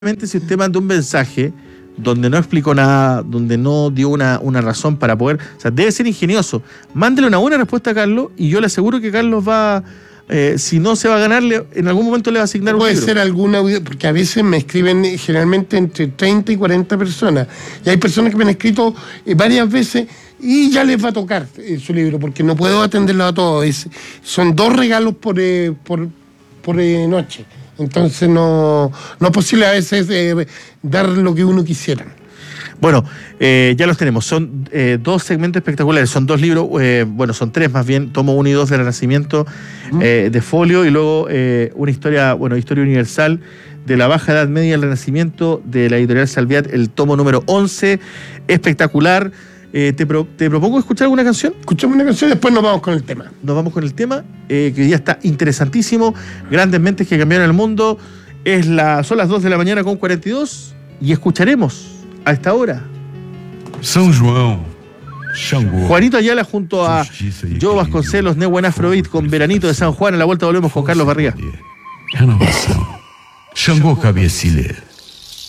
Si usted manda un mensaje donde no explicó nada, donde no dio una razón para poder, o sea, debe ser ingenioso. Mándele una buena respuesta a Carlos y yo le aseguro que Carlos va, si no se va a ganarle, en algún momento le va a asignar un libro. Puede ser alguna, porque a veces me escriben generalmente entre 30 y 40 personas. Y hay personas que me han escrito varias veces y ya les va a tocar su libro, porque no puedo atenderlo a todos. Son 2 regalos por noche. Entonces no es posible a veces dar lo que uno quisiera. Bueno, ya los tenemos. Son 2 segmentos espectaculares. Son 2 libros, bueno, son 3 más bien. Tomo 1 y 2 del Renacimiento de folio y luego una historia, bueno, historia universal de la Baja Edad Media al Renacimiento de la editorial Salviat, el tomo número 11. Espectacular. Te propongo escuchar alguna canción. Escuchamos una canción y después nos vamos con el tema. Nos vamos con el tema, que hoy día está interesantísimo. Grandes mentes que cambiaron el mundo. Son las 2 de la mañana con 42 y escucharemos a esta hora São João, Xangô. Juanito Ayala junto a Joe Vasconcelos, Nebuen Afrobeat con Veranito de San Juan. A la vuelta volvemos con Carlos Barriga. Renovação. Xangô Cabecilha.